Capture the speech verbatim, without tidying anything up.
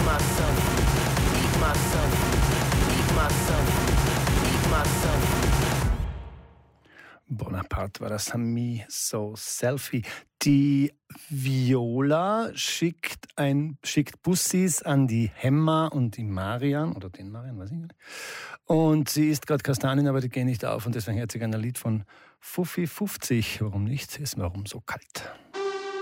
my son, eat my son, eat my son, eat my son. Bonaparte war das Me So Selfie. Die Viola schickt, ein, schickt Bussis an die Hemma und die Marian, oder den Marian, weiß ich nicht. Und sie isst gerade Kastanien, aber die gehen nicht auf und deswegen hört sie gerne ein Lied von Fuffi fünfzig. Warum nicht? Ist warum so kalt?